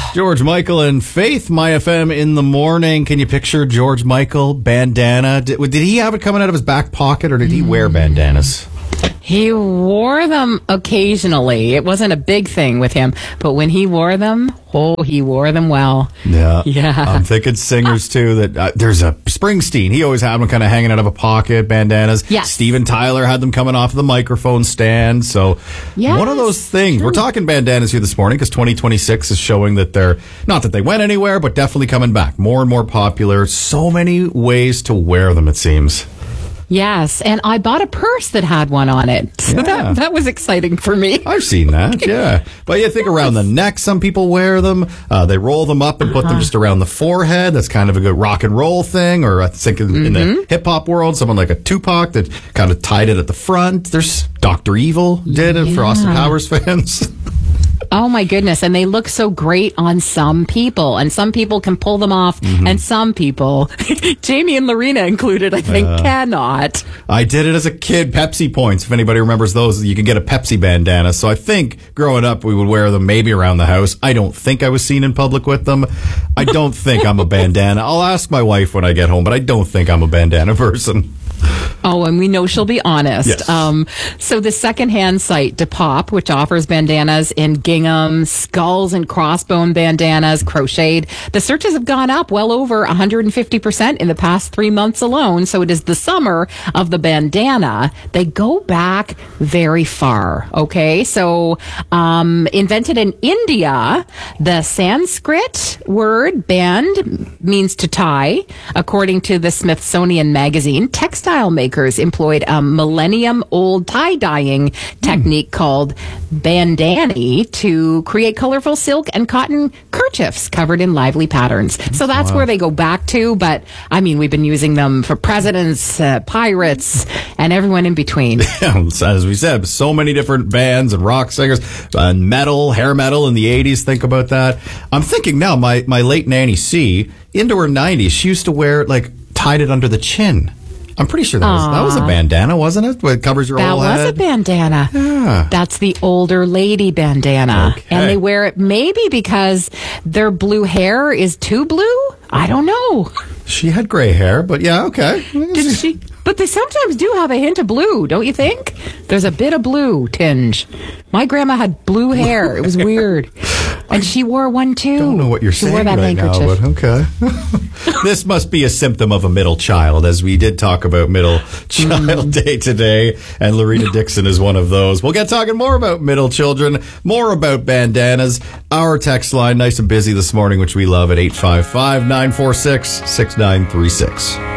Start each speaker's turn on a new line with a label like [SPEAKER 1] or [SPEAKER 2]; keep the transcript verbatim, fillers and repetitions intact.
[SPEAKER 1] George Michael and Faith, My F M in the morning. Can you picture George Michael, bandana? Did, did he have it coming out of his back pocket, or did he wear bandanas?
[SPEAKER 2] He wore them occasionally. It wasn't a big thing with him, but when he wore them, oh, he wore them well.
[SPEAKER 1] Yeah.
[SPEAKER 2] Yeah.
[SPEAKER 1] I'm thinking singers, too, that uh, there's a Springsteen. He always had them kind of hanging out of a pocket, bandanas.
[SPEAKER 2] Yes.
[SPEAKER 1] Steven Tyler had them coming off the microphone stand. So
[SPEAKER 2] Yes,
[SPEAKER 1] one of those things.
[SPEAKER 2] true.
[SPEAKER 1] We're talking bandanas here this morning because twenty twenty-six is showing that they're, not that they went anywhere, but definitely coming back. More and more popular. So many ways to wear them, it seems.
[SPEAKER 2] Yes, and I bought a purse that had one on it. So
[SPEAKER 1] Yeah.
[SPEAKER 2] that, that was exciting for me.
[SPEAKER 1] I've seen that, yeah. But you think around the neck, some people wear them. Uh, they roll them up and put them just around the forehead. That's kind of a good rock and roll thing. Or I think in, mm-hmm. in the hip hop world, someone like a Tupac that kind of tied it at the front. There's Doctor Evil did it for Austin Powers fans.
[SPEAKER 2] Oh my goodness. And they look so great on some people, and some people can pull them off, mm-hmm. and some people, Jamie and Lorena included, I think, uh, cannot.
[SPEAKER 1] I did it as a kid. Pepsi points. If anybody remembers those, you can get a Pepsi bandana. So I think growing up, we would wear them maybe around the house. I don't think I was seen in public with them. I don't think I'm a bandana. I'll ask my wife when I get home, but I don't think I'm a bandana person.
[SPEAKER 2] Oh, and we know she'll be honest.
[SPEAKER 1] Yes.
[SPEAKER 2] Um, so the secondhand site, Depop, which offers bandanas in gingham, skulls and crossbone bandanas, crocheted. The searches have gone up well over one hundred fifty percent in the past three months alone. So it is the summer of the bandana. They go back very far. Okay. So, um, invented in India, the Sanskrit word band means to tie. According to the Smithsonian Magazine, textile makers employed a millennium-old tie-dyeing technique mm. called bandani to create colorful silk and cotton kerchiefs covered in lively patterns. So that's
[SPEAKER 1] wow.
[SPEAKER 2] where they go back to. But, I mean, we've been using them for presidents, uh, pirates, and everyone in between.
[SPEAKER 1] As we said, so many different bands and rock singers, and metal, hair metal in the eighties. Think about that. I'm thinking now, my, my late Nanny C, into her nineties, she used to wear, like, tied it under the chin. I'm pretty sure that was, that was a bandana, wasn't it? Where it covers your
[SPEAKER 2] that
[SPEAKER 1] whole head.
[SPEAKER 2] That was a bandana.
[SPEAKER 1] Yeah.
[SPEAKER 2] That's the older lady bandana.
[SPEAKER 1] Okay.
[SPEAKER 2] And they wear it maybe because their blue hair is too blue? I don't know.
[SPEAKER 1] She had gray hair, but yeah, okay.
[SPEAKER 2] Did she? But they sometimes do have a hint of blue, don't you think? There's a bit of blue tinge. My grandma had blue hair. It was weird. And she wore one too.
[SPEAKER 1] I don't know what you're
[SPEAKER 2] she
[SPEAKER 1] saying
[SPEAKER 2] wore that
[SPEAKER 1] right
[SPEAKER 2] handkerchief.
[SPEAKER 1] now, but okay. This must be a symptom of a middle child, as we did talk about Middle Child mm. Day today, and Lorena Dixon is one of those. We'll get talking more about middle children, more about bandanas. Our text line, nice and busy this morning, which we love, at eight five five, nine four six, six nine three six.